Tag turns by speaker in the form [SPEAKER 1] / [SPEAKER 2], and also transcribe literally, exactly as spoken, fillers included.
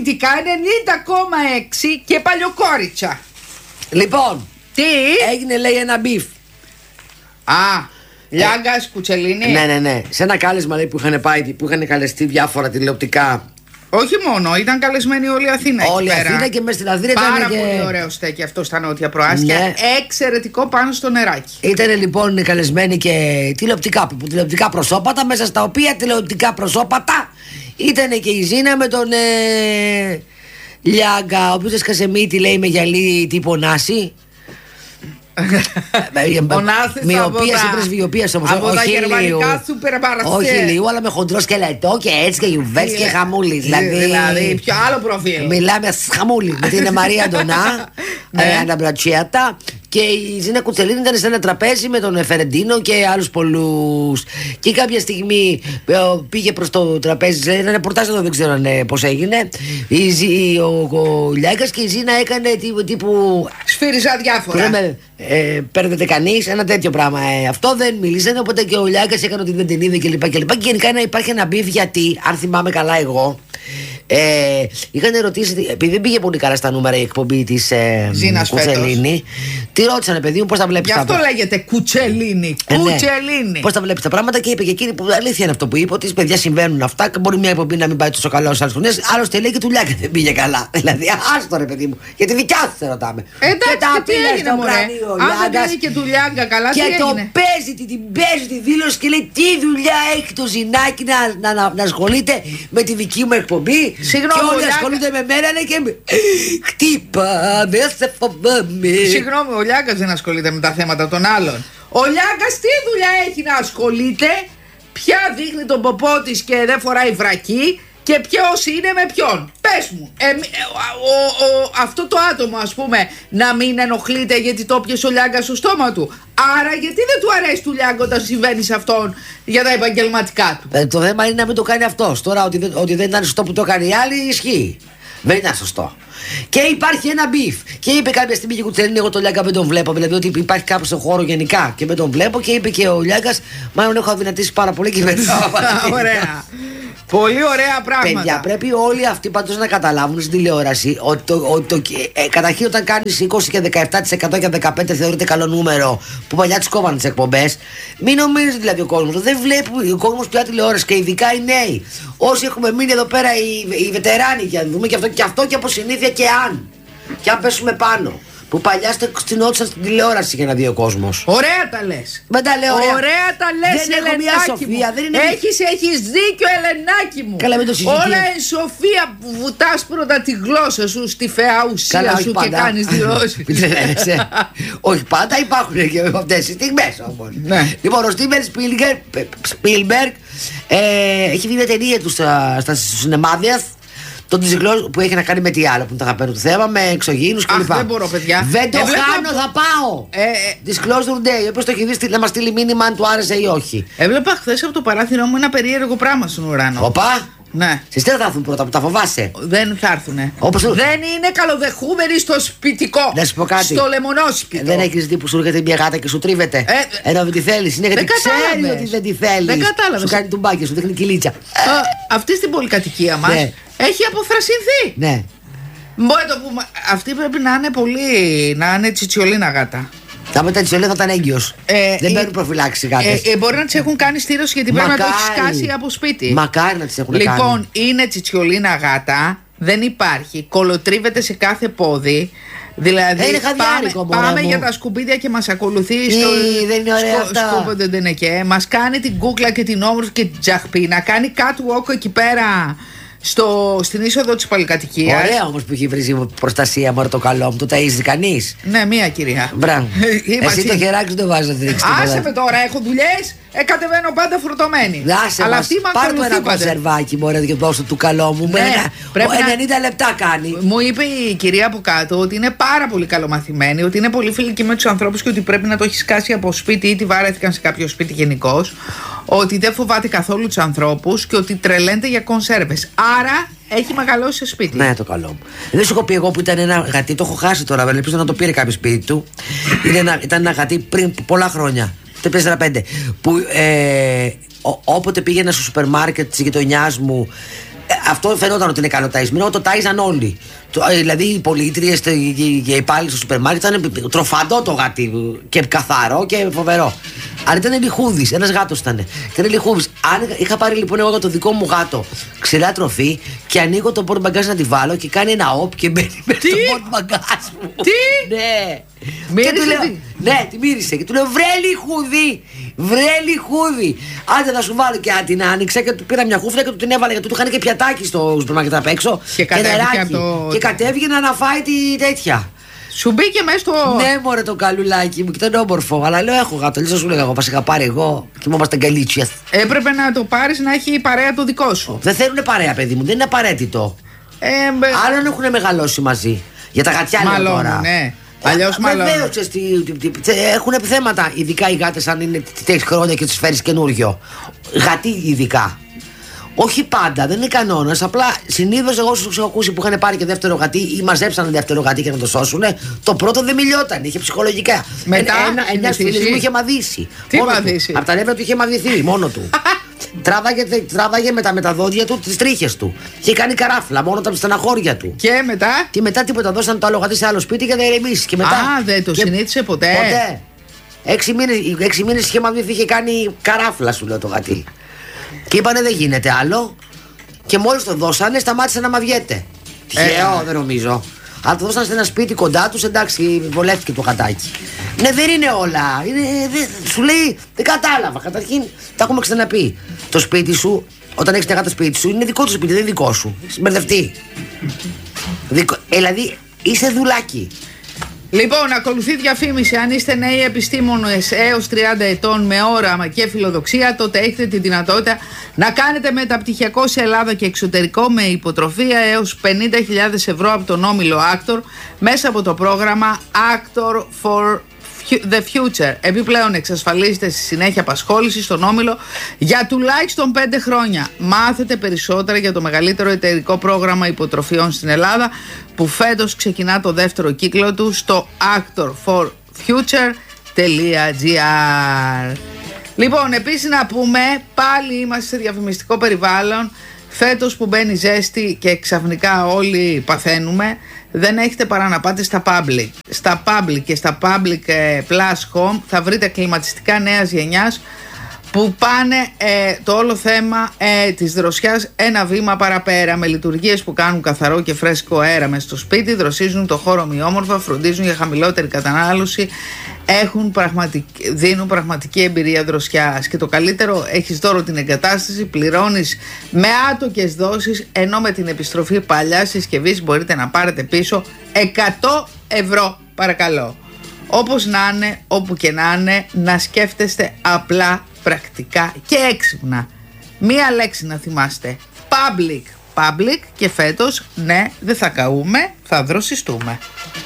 [SPEAKER 1] φοιτητικά ενενήντα κόμμα έξι και παλιοκόριτσα.
[SPEAKER 2] Λοιπόν,
[SPEAKER 1] τι
[SPEAKER 2] έγινε, λέει, ένα μπιφ.
[SPEAKER 1] Α, Λιάγκας, Κουτσελίνη.
[SPEAKER 2] Ναι, ναι, ναι. Σε ένα κάλεσμα, λέει, που είχαν πάει, που είχαν καλεστεί διάφορα τηλεοπτικά.
[SPEAKER 1] Όχι μόνο, ήταν καλεσμένη όλη η Αθήνα.
[SPEAKER 2] Όλη η Αθήνα και μέσα στην Αθήνα ήταν.
[SPEAKER 1] Πάρα
[SPEAKER 2] και...
[SPEAKER 1] πολύ ωραίο στέκι αυτό στα νότια προάστια. Ναι. Εξαιρετικό πάνω στο νεράκι.
[SPEAKER 2] Ήταν λοιπόν καλεσμένοι και τηλεοπτικά, τηλεοπτικά προσώπατα, μέσα στα οποία τηλεοπτικά προσώπατα ήταν και η Ζήνα με τον ε, Λιάγκα, ο οποίος έσκασε μύτη, λέει, με γυαλί τύπο Νάση. Μοιοπία ή πρεσβειοπία όμως.
[SPEAKER 1] Από τα γερμανικά σούπερ μάρκετ.
[SPEAKER 2] Όχι λίγο, αλλά με χοντρό σκελετό και έτσι και γιουβέτ και χαμούλη.
[SPEAKER 1] Δηλαδή, πιο άλλο προφίλ.
[SPEAKER 2] Μιλάμε χαμούλη με την Μαρία Ντονά, Αναμπρατσιάτα. Και η Ζήνα Κουτσελίνη ήταν σε ένα τραπέζι με τον Φερεντίνο και άλλους πολλούς. Και κάποια στιγμή πήγε προς το τραπέζι, ένα ρεπορτάζ εδώ, δεν ξέρω πώς έγινε. Η, ο, ο Λιάγκας και η Ζήνα έκανε τύπου. τύπου
[SPEAKER 1] σφύριζα διάφορα.
[SPEAKER 2] Λέμε, ε, παίρνετε κανείς, ένα τέτοιο πράγμα. Ε, αυτό δεν μίλησαν, οπότε και ο Λιάγκας έκανε ότι δεν την είδε κλπ. Και, και, και γενικά υπάρχει ένα μπιφ γιατί, αν θυμάμαι καλά εγώ. Ε, είχαν ρωτήσει, επειδή δεν πήγε πολύ καλά στα νούμερα η εκπομπή της ε, Κουτσελίνη, τι ρώτησανε, παιδί μου, πώς τα βλέπεις.
[SPEAKER 1] Γι' αυτό τα... λέγεται Κουτσελίνη.
[SPEAKER 2] Ε,
[SPEAKER 1] Κουτσελίνη.
[SPEAKER 2] Ναι. Πώς τα βλέπεις τα πράγματα, και είπε και εκείνη που αλήθεια είναι αυτό που είπε, ότι παιδιά συμβαίνουν αυτά και μπορεί μια εκπομπή να μην πάει τόσο καλά όσο άλλες χρονιές. Άλλωστε λέει και του Λιάγκα δεν πήγε καλά. Δηλαδή, άστο ρε παιδί μου, για τη δικιά σου σε ρωτάμε.
[SPEAKER 1] Εντάξει, και τα πήγε στο
[SPEAKER 2] κρανίο ο
[SPEAKER 1] Λιάγκας. Και του Λιάγκα καλά,
[SPEAKER 2] και
[SPEAKER 1] τι
[SPEAKER 2] το
[SPEAKER 1] έγινε?
[SPEAKER 2] παίζει, την παίζει τη δήλωση και λέει τι δουλειά έχει το Ζηνάκι να, να, να, να ασχολείται με τη δική μου εκπομπή.
[SPEAKER 1] Συγγνώμη,
[SPEAKER 2] και όλοι ασχολούνται με μένα, ναι, και με χτύπα, δεν σε φοβάμαι.
[SPEAKER 1] Συγγνώμη, ο Λιάγκας δεν ασχολείται με τα θέματα των άλλων. Ο Λιάγκας τι δουλειά έχει να ασχολείται? Ποια δείχνει τον ποπό της και δεν φοράει βρακή? Και ποιος είναι με ποιον? Πες μου. ε, ο, ο, Αυτό το άτομο, ας πούμε, να μην ενοχλείται γιατί το πιασε ο Λιάγκας στο στόμα του. Άρα γιατί δεν του αρέσει του Λιάγκα όταν συμβαίνει σε αυτόν για τα επαγγελματικά του?
[SPEAKER 2] ε, Το θέμα είναι να μην το κάνει αυτός. Τώρα ότι δεν, ότι δεν ήταν σωστό που το κάνει η άλλη ισχύει. Δεν ήταν σωστό. Και υπάρχει ένα μπιφ. Και είπε κάποια στιγμή και η Κουτσελίνη, εγώ τον Λιάγκα δεν τον βλέπω. Δηλαδή ότι υπάρχει κάποιο στον χώρο γενικά και δεν τον βλέπω. Και είπε και ο Λιάγκας, μάλλον έχω αδυνατήσει πάρα πολύ και δεν
[SPEAKER 1] ωραία. Πολύ ωραία πράγματα.
[SPEAKER 2] Παιδιά, πρέπει όλοι αυτοί πάντως να καταλάβουν στην τηλεόραση ότι το, ότι το, ε, καταρχήν όταν κάνεις είκοσι και δεκαεπτά τοις εκατό και δεκαπέντε τοις εκατό θεωρείται καλό νούμερο, που παλιά τις κόβανε τις εκπομπές. Μην νομίζεις δηλαδή ο κόσμος. Δεν βλέπει ο κόσμος πια τηλεόραση και ειδικά οι νέοι. Όσοι έχουμε μείνει εδώ πέρα οι, οι βετεράνοι, για να δούμε και αυτό, και αυτό και από συνήθεια και αν. Και αν πέσουμε πάνω. Που παλιά στενόντουσαν στην τηλεόραση για να δει ο κόσμος.
[SPEAKER 1] Ωραία τα λες.
[SPEAKER 2] Δεν τα λέω ωραία.
[SPEAKER 1] Ωραία τα λες,
[SPEAKER 2] δεν έχω μια σοφία. Δεν είναι...
[SPEAKER 1] Έχεις, έχεις δίκιο, Ελενάκι μου.
[SPEAKER 2] Καλά, μην το συζητήσω.
[SPEAKER 1] Όλα η σοφία που βουτάς πρώτα τη γλώσσα σου στη φαιά ουσία. Καλά, σου και κάνεις δηλώσεις.
[SPEAKER 2] Όχι πάντα, υπάρχουν και αυτές τις στιγμές όμως.
[SPEAKER 1] Ναι.
[SPEAKER 2] Λοιπόν, ο Στίβεν Σπίλμπεργκ έχει βγει μια ταινία του στα σινεμάδια. Το Disclosure που έχει να κάνει με τι άλλο που είναι το αγαπημένο του θέμα, με εξωγήινους κλπ.
[SPEAKER 1] Αχ, δεν μπορώ, παιδιά.
[SPEAKER 2] Δεν το
[SPEAKER 1] ε,
[SPEAKER 2] χάνω, θα πάω. Ε, ε, Disclosure Day. Όποιος το έχει δει, να μας στείλει μήνυμα αν του άρεσε ή όχι.
[SPEAKER 1] Έβλεπα χθες από το παράθυρό μου ένα περίεργο πράγμα στον ουρανό.
[SPEAKER 2] Οπα.
[SPEAKER 1] Ναι.
[SPEAKER 2] Στις τι θα έρθουν πρώτα που τα φοβάσαι?
[SPEAKER 1] Δεν θα έρθουνε.
[SPEAKER 2] Όπως...
[SPEAKER 1] Δεν είναι καλοδεχούμενοι στο σπιτικό.
[SPEAKER 2] Να σου πω κάτι.
[SPEAKER 1] Στο λεμονόσπιτο.
[SPEAKER 2] Ε, δεν έχεις δει που σου έρχεται μια γάτα και σου τρίβεται.
[SPEAKER 1] Ε,
[SPEAKER 2] Ενώ δεν τη θέλεις. Είναι γιατί ξέρει ότι δεν τη θέλεις.
[SPEAKER 1] Δεν κατάλαβες.
[SPEAKER 2] Σου κάνει τουμπάκι, σου δείχνει κυλίτσα.
[SPEAKER 1] Α, αυτή στην πολυκατοικία μας ναι. έχει αποθρασινθεί.
[SPEAKER 2] Ναι.
[SPEAKER 1] Μπορεί το πούμε. Αυτή πρέπει να είναι πολύ. Να είναι τσιτσιολίνα γάτα.
[SPEAKER 2] Τα μετά τη θα ήταν έγκυος. Ε, δεν παίρνουν προφυλάξει γάτες.
[SPEAKER 1] Ε, ε, μπορεί να τις έχουν κάνει στήρωση γιατί πρέπει να το έχει σκάσει από σπίτι.
[SPEAKER 2] Μακάρι να τις έχουν
[SPEAKER 1] λοιπόν,
[SPEAKER 2] κάνει.
[SPEAKER 1] Λοιπόν, είναι τσιτσιολίνα γάτα. Δεν υπάρχει. Κολοτρίβεται σε κάθε πόδι. Δηλαδή,
[SPEAKER 2] είναι
[SPEAKER 1] πάμε, πάμε για τα σκουπίδια και μας ακολουθεί
[SPEAKER 2] Ή,
[SPEAKER 1] στο.
[SPEAKER 2] Δεν είναι ωραία
[SPEAKER 1] σκο,
[SPEAKER 2] αυτά.
[SPEAKER 1] Σκούπονται δεν είναι και. Μας κάνει την κούκλα και την όμορφη και την τζαχπή. Να κάνει catwalk εκεί πέρα. Στο, στην είσοδο της πολυκατοικίας.
[SPEAKER 2] Ωραία όμως που έχει βρει προστασία μωρέ το καλό μου. Το ταΐζει κανείς?
[SPEAKER 1] Ναι, μία κυρία.
[SPEAKER 2] Μπράβο. Εσύ το χεράκι σου το βάζεις να τη ρίξεις.
[SPEAKER 1] Άσε με τώρα, έχω δουλειές. Ε, κατεβαίνω πάντα φορτωμένη.
[SPEAKER 2] Άσε
[SPEAKER 1] αλλά
[SPEAKER 2] μας,
[SPEAKER 1] αυτή με
[SPEAKER 2] πάρ' το
[SPEAKER 1] ακολουθεί
[SPEAKER 2] ένα
[SPEAKER 1] πάντα.
[SPEAKER 2] κονσερβάκι μωρέ και δώσω του καλό μου.
[SPEAKER 1] Ναι,
[SPEAKER 2] πρέπει ενενήντα να... λεπτά κάνει.
[SPEAKER 1] Μου είπε η κυρία από κάτω ότι είναι πάρα πολύ καλομαθημένη, ότι είναι πολύ φιλική με τους ανθρώπους και ότι πρέπει να το έχει σκάσει από σπίτι ή τη βάρεθηκαν σε κάποιο σπίτι γενικώς. Ότι δεν φοβάται καθόλου τους ανθρώπους και ότι τρελαίνεται για κονσέρβες. Άρα έχει μεγαλώσει σε σπίτι.
[SPEAKER 2] Ναι, το καλό μου. Δεν σου έχω πει εγώ που ήταν ένα γατί, το έχω χάσει τώρα, αλλά ελπίζω να το πήρε κάποιο σπίτι του. ένα, ήταν ένα γατί πριν πολλά χρόνια. Το τέσσερα πέντε. Που ε, ο, όποτε πήγαινα στο σούπερ μάρκετ της γειτονιάς μου, Αυτό φαινόταν ότι είναι καλοταϊσμένο, το τάιζαν όλοι. Το, δηλαδή οι πολίτριες και οι υπάλληλοι στο σούπερ μάρκετ ήταν τροφαντό το γατί και καθαρό και φοβερό. Αλλά ήταν λιχούδης, ένας γάτος ήταν. Ήταν λιχούδης. Αν είχα πάρει λοιπόν εγώ για το δικό μου γάτο ξηρά τροφή και ανοίγω το πόρτ μπαγκάζ να τη βάλω και κάνει ένα όπ και μπαίνει μέσα στο πόρτ μπαγκάζ μου.
[SPEAKER 1] Τι!
[SPEAKER 2] Ναι.
[SPEAKER 1] Μύρισε
[SPEAKER 2] Και του λέω,
[SPEAKER 1] τι?
[SPEAKER 2] ναι, τη μύρισε. Και του λέω βρε λιχούδη, βρε λιχούδη. Άντε να σου βάλω και την άνοιξα και του πήρα μια χούφλα και του την έβαλα γιατί του είχαν και πιατάκι στο σούπερ μάρκετ απ' έξω.
[SPEAKER 1] Και κατέβηκε από το...
[SPEAKER 2] Και κατέβηκε να αναφάει τη τέτοια.
[SPEAKER 1] Σου μπήκε μέσα στο.
[SPEAKER 2] Ναι, μωρέ το καλουλάκι μου, και ήταν όμορφο. Αλλά λέω: έχω γάτο. Λύσα σου λέγα: εγώ βασικά πάρει εγώ. Κοιμόμαστε γκαλίτσια.
[SPEAKER 1] Έπρεπε να το πάρεις να έχει παρέα το δικό σου.
[SPEAKER 2] Δεν θέλουν παρέα, παιδί μου, δεν είναι απαραίτητο.
[SPEAKER 1] Ε, μπε...
[SPEAKER 2] Άλλο αν έχουν μεγαλώσει μαζί. Για τα γατιά λέω τώρα.
[SPEAKER 1] Ναι. Αλλιώς μάλλον.
[SPEAKER 2] Βεβαίως, έχουν θέματα. Ειδικά οι γάτες, αν είναι τέτοια χρόνια και τις φέρεις καινούριο. Γατί ειδικά. Όχι πάντα, δεν είναι κανόνας. Απλά συνήθως εγώ σου έχω ακούσει που είχαν πάρει και δεύτερο γατί ή μαζέψανε δεύτερο γατί για να το σώσουνε. Το πρώτο δεν μιλιόταν, είχε ψυχολογικά.
[SPEAKER 1] Μετά,
[SPEAKER 2] ένα ένα φίλο μου είχε μαδίσει.
[SPEAKER 1] Τι μαδίσει?
[SPEAKER 2] Από τα νεύρα του είχε μαδηθεί μόνο του. Τράβαγε, τράβαγε με τα, με τα δόντια του τις τρίχες του. Είχε κάνει καράφλα μόνο τα στεναχώρια του.
[SPEAKER 1] Και μετά.
[SPEAKER 2] Και μετά τίποτα, δώσαν το άλλο γατί σε άλλο σπίτι και δεν ηρεμήσει. Και μετά.
[SPEAKER 1] Α, δεν το
[SPEAKER 2] και...
[SPEAKER 1] συνήθισε ποτέ.
[SPEAKER 2] Ποτέ. Έξι μήνες, έξι μήνες είχε μαδηθεί, είχε κάνει καράφλα, σου λέω το γατί. Και είπανε δεν γίνεται άλλο. Και μόλις το δώσανε, σταμάτησε να μαδιέται. Τυχαίο, ε, δεν νομίζω. Αλλά το δώσανε σε ένα σπίτι κοντά του, εντάξει, βολεύτηκε το γατάκι. Ναι, δεν είναι όλα. Είναι, δε, σου λέει, δεν κατάλαβα. Καταρχήν, τα έχουμε ξαναπεί. Το σπίτι σου, όταν έχεις τη γάτα σπίτι σου, είναι δικό του σπίτι, δεν είναι δικό σου. Μπερδευτεί. Δικο, ε, δηλαδή, είσαι δουλάκι.
[SPEAKER 1] Λοιπόν, ακολουθεί διαφήμιση. Αν είστε νέοι επιστήμονες έως τριάντα ετών με όραμα και φιλοδοξία, τότε έχετε τη δυνατότητα να κάνετε μεταπτυχιακό σε Ελλάδα και εξωτερικό με υποτροφία έως πενήντα χιλιάδες ευρώ από τον όμιλο Actor μέσα από το πρόγραμμα Actor for the Future. Επιπλέον εξασφαλίζεται στη συνέχεια απασχόληση στον όμιλο για τουλάχιστον πέντε χρόνια. Μάθετε περισσότερα για το μεγαλύτερο εταιρικό πρόγραμμα υποτροφιών στην Ελλάδα που φέτος ξεκινά το δεύτερο κύκλο του στο actor for future dot gr. Λοιπόν, επίσης να πούμε, πάλι είμαστε σε διαφημιστικό περιβάλλον. Φέτος που μπαίνει ζέστη και ξαφνικά όλοι παθαίνουμε, δεν έχετε παρά να πάτε στα public. Στα public και στα public plus home θα βρείτε κλιματιστικά νέας γενιάς που πάνε ε, το όλο θέμα ε, της δροσιάς ένα βήμα παραπέρα, με λειτουργίες που κάνουν καθαρό και φρέσκο αέρα μες στο σπίτι, δροσίζουν το χώρο ομοιόμορφα, φροντίζουν για χαμηλότερη κατανάλωση, έχουν πραγματικ... δίνουν πραγματική εμπειρία δροσιάς. Και το καλύτερο, έχεις δώρο την εγκατάσταση, πληρώνεις με άτοκες δόσεις, ενώ με την επιστροφή παλιάς συσκευής μπορείτε να πάρετε πίσω εκατό ευρώ, παρακαλώ. Όπως να είναι, όπου και να είναι, να σκέφτεστε απλά, πρακτικά και έξυπνα. Μία λέξη να θυμάστε: public. Public, και φέτος, ναι, δεν θα καούμε, θα δροσιστούμε.